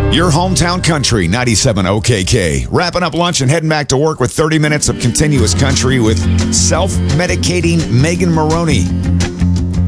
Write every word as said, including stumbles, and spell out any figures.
Your hometown country, ninety-seven O K K. Wrapping up lunch and heading back to work with thirty minutes of continuous country with self-medicating Megan Maroney.